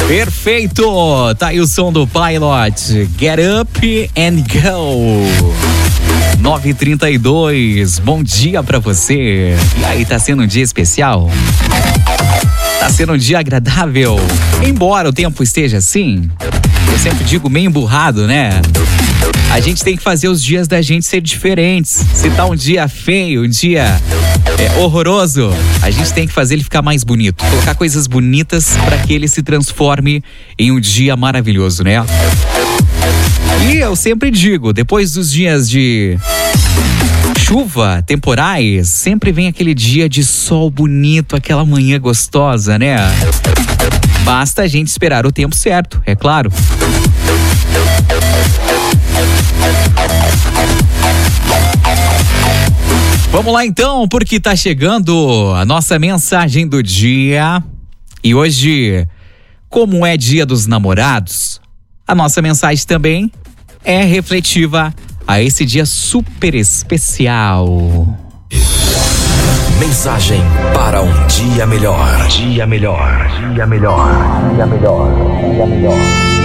Perfeito! Tá aí o som do Pilot. Get up and go. 9h32. Bom dia pra você. E aí, tá sendo um dia especial? Tá sendo um dia agradável? Embora o tempo esteja assim, eu sempre digo meio emburrado, né? A gente tem que fazer os dias da gente ser diferentes. Se tá um dia feio, um dia horroroso, a gente tem que fazer ele ficar mais bonito. Colocar coisas bonitas para que ele se transforme em um dia maravilhoso, né? E eu sempre digo, depois dos dias de chuva, temporais, sempre vem aquele dia de sol bonito, aquela manhã gostosa, né? Basta a gente esperar o tempo certo, é claro. Vamos lá então, porque tá chegando a nossa mensagem do dia. E hoje, como é Dia dos Namorados, a nossa mensagem também é refletiva a esse dia super especial. Mensagem para um dia melhor. Dia melhor. Dia melhor. Dia melhor. Dia melhor.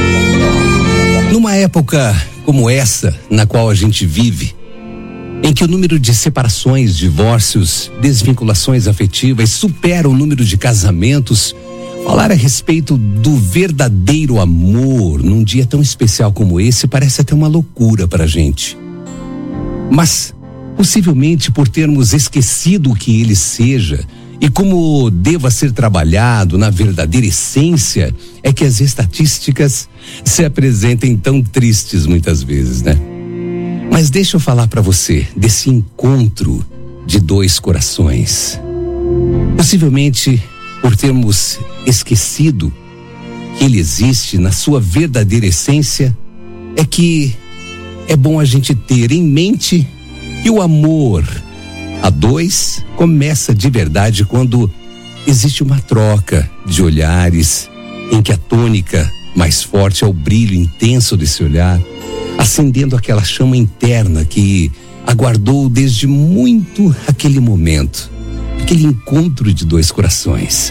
Numa época como essa, na qual a gente vive, em que o número de separações, divórcios, desvinculações afetivas supera o número de casamentos, falar a respeito do verdadeiro amor num dia tão especial como esse parece até uma loucura pra gente. Mas, possivelmente por termos esquecido o que ele seja e como deva ser trabalhado na verdadeira essência, é que as estatísticas se apresentem tão tristes muitas vezes, né? Mas deixa eu falar para você desse encontro de dois corações. Possivelmente por termos esquecido que ele existe na sua verdadeira essência, é que é bom a gente ter em mente que o amor a dois começa de verdade quando existe uma troca de olhares, em que a tônica mais forte é o brilho intenso desse olhar, acendendo aquela chama interna que aguardou desde muito aquele momento, aquele encontro de dois corações.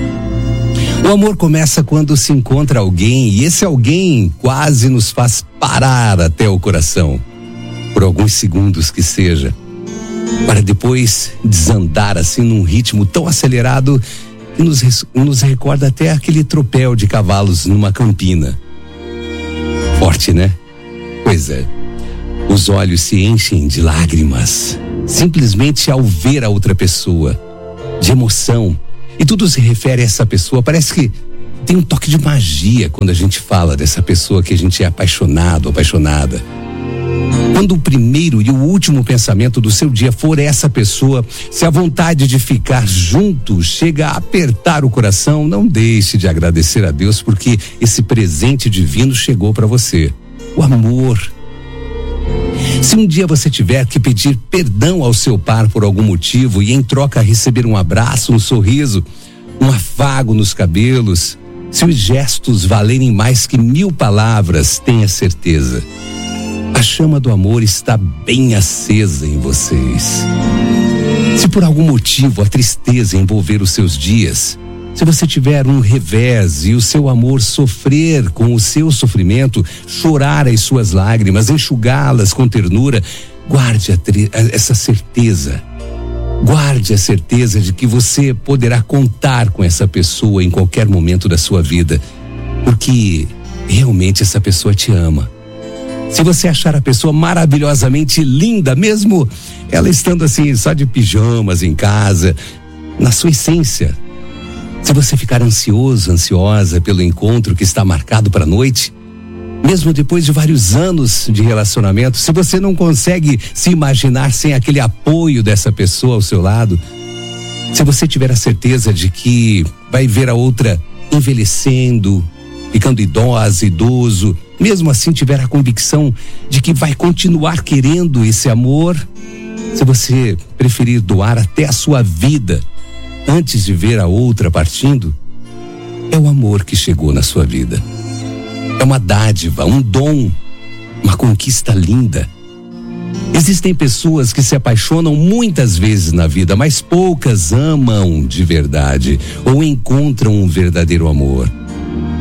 O amor começa quando se encontra alguém, e esse alguém quase nos faz parar até o coração, por alguns segundos que seja, para depois desandar assim num ritmo tão acelerado que nos recorda até aquele tropel de cavalos numa campina. Forte, né? Pois é, os olhos se enchem de lágrimas, simplesmente ao ver a outra pessoa, de emoção, e tudo se refere a essa pessoa. Parece que tem um toque de magia quando a gente fala dessa pessoa que a gente é apaixonado, apaixonada. Quando o primeiro e o último pensamento do seu dia for essa pessoa, se a vontade de ficar junto chega a apertar o coração, não deixe de agradecer a Deus, porque esse presente divino chegou para você. O amor. Se um dia você tiver que pedir perdão ao seu par por algum motivo e em troca receber um abraço, um sorriso, um afago nos cabelos, se os gestos valerem mais que 1000 palavras, tenha certeza, a chama do amor está bem acesa em vocês. Se por algum motivo a tristeza envolver os seus dias, se você tiver um revés e o seu amor sofrer com o seu sofrimento, chorar as suas lágrimas, enxugá-las com ternura, guarde essa certeza. Guarde a certeza de que você poderá contar com essa pessoa em qualquer momento da sua vida, porque realmente essa pessoa te ama. Se você achar a pessoa maravilhosamente linda, mesmo ela estando assim só de pijamas em casa, na sua essência, se você ficar ansioso, ansiosa pelo encontro que está marcado para a noite, mesmo depois de vários anos de relacionamento, se você não consegue se imaginar sem aquele apoio dessa pessoa ao seu lado, se você tiver a certeza de que vai ver a outra envelhecendo, ficando idosa, idoso, mesmo assim tiver a convicção de que vai continuar querendo esse amor, se você preferir doar até a sua vida antes de ver a outra partindo, é o amor que chegou na sua vida. É uma dádiva, um dom, uma conquista linda. Existem pessoas que se apaixonam muitas vezes na vida, mas poucas amam de verdade ou encontram um verdadeiro amor.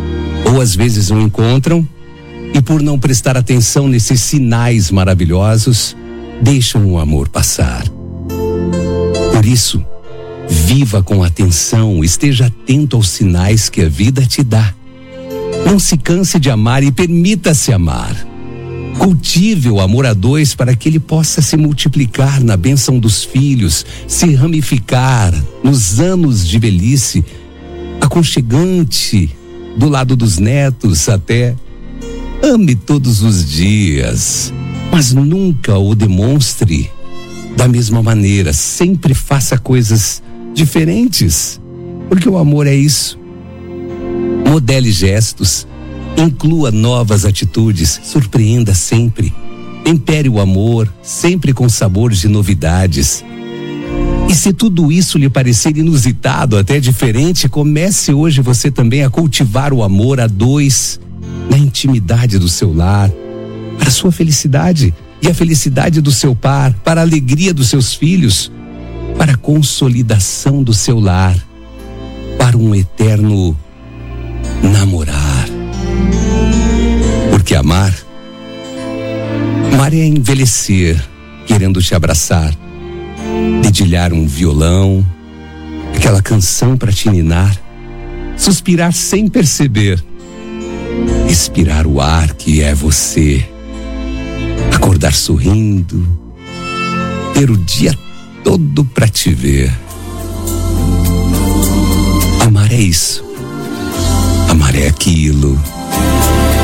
Ou às vezes não encontram e, por não prestar atenção nesses sinais maravilhosos, deixam o amor passar. Por isso, viva com atenção, esteja atento aos sinais que a vida te dá. Não se canse de amar e permita-se amar. Cultive o amor a dois para que ele possa se multiplicar na bênção dos filhos, se ramificar nos anos de velhice, aconchegante do lado dos netos até. Ame todos os dias, mas nunca o demonstre da mesma maneira. Sempre faça coisas diferentes, porque o amor é isso. Modele gestos, inclua novas atitudes, surpreenda sempre. Tempere o amor, sempre com sabor de novidades. E se tudo isso lhe parecer inusitado, até diferente, comece hoje você também a cultivar o amor a dois, na intimidade do seu lar, para a sua felicidade e a felicidade do seu par, para a alegria dos seus filhos, para a consolidação do seu lar, para um eterno namorar. Porque amar é envelhecer querendo te abraçar, dedilhar um violão, aquela canção para te ninar, suspirar sem perceber, respirar o ar que é você, acordar sorrindo, ter o dia todo para te ver. Amar é isso, amar é aquilo.